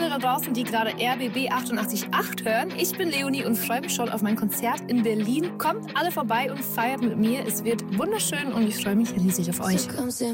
alle da draußen, die gerade RBB 88.8 hören. Ich bin Leonie und freue mich schon auf mein Konzert in Berlin. Kommt alle vorbei und feiert mit mir. Es wird wunderschön und ich freue mich riesig auf euch.